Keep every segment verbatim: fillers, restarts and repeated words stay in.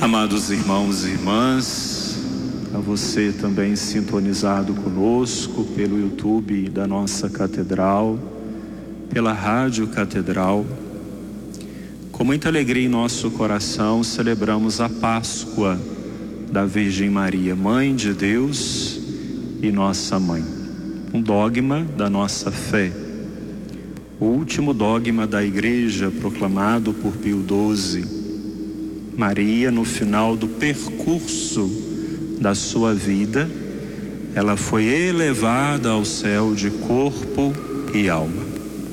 Amados irmãos e irmãs, a você também sintonizado conosco pelo YouTube da nossa Catedral, pela Rádio Catedral, com muita alegria em nosso coração celebramos a Páscoa da Virgem Maria, Mãe de Deus e nossa Mãe. Um dogma da nossa fé, o último dogma da Igreja proclamado por Pio doze. Maria, no final do percurso da sua vida, ela foi elevada ao céu de corpo e alma.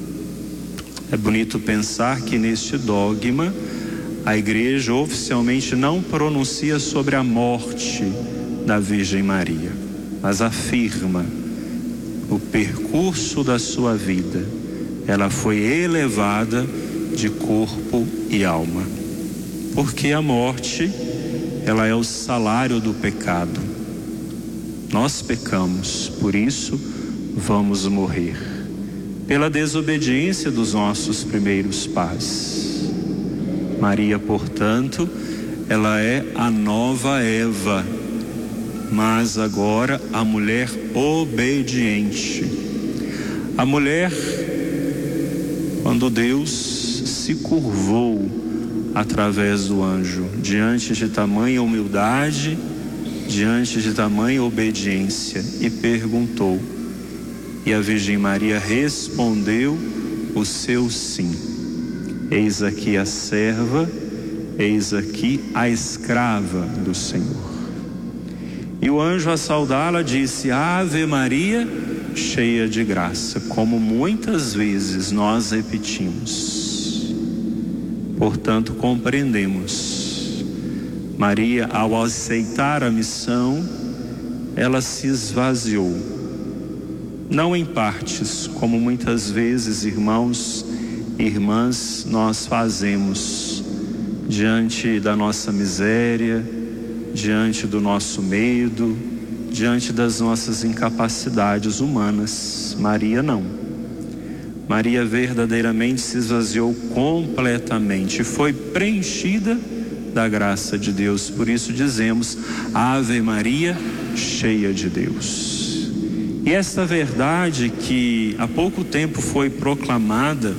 É bonito pensar que neste dogma a Igreja oficialmente não pronuncia sobre a morte da Virgem Maria, mas afirma o percurso da sua vida. Ela foi elevada de corpo e alma. Porque a morte, ela é o salário do pecado. Nós pecamos, por isso vamos morrer. Pela desobediência dos nossos primeiros pais. Maria, portanto, ela é a nova Eva, mas agora a mulher obediente. A mulher, quando Deus se curvou através do anjo, diante de tamanha humildade, diante de tamanha obediência, e perguntou, e a Virgem Maria respondeu o seu sim. Eis aqui a serva, eis aqui a escrava do Senhor. E o anjo a saudá-la disse, Ave Maria, cheia de graça, como muitas vezes nós repetimos. Portanto, compreendemos, Maria, ao aceitar a missão, ela se esvaziou, não em partes, como muitas vezes, irmãos e irmãs, nós fazemos diante da nossa miséria, diante do nosso medo, diante das nossas incapacidades humanas. Maria não. Maria verdadeiramente se esvaziou completamente, foi preenchida da graça de Deus. Por isso dizemos, Ave Maria, cheia de Deus. E esta verdade que há pouco tempo foi proclamada,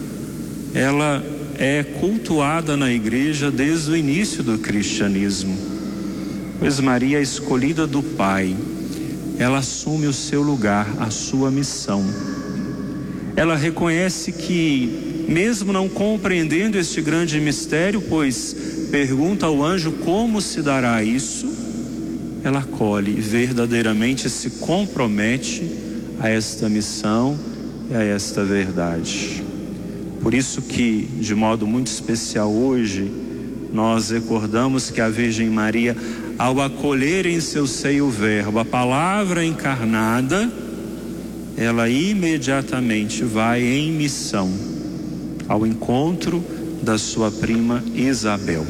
ela é cultuada na igreja desde o início do cristianismo. Pois Maria, escolhida do Pai, ela assume o seu lugar, a sua missão. Ela reconhece que, mesmo não compreendendo este grande mistério, pois pergunta ao anjo como se dará isso, ela acolhe e verdadeiramente se compromete a esta missão e a esta verdade. Por isso que, de modo muito especial hoje, nós recordamos que a Virgem Maria, ao acolher em seu seio o Verbo, a palavra encarnada, ela imediatamente vai em missão ao encontro da sua prima Isabel.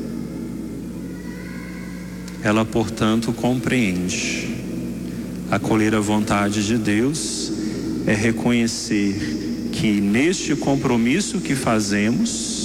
Ela, portanto, compreende. Acolher a vontade de Deus é reconhecer que neste compromisso que fazemos,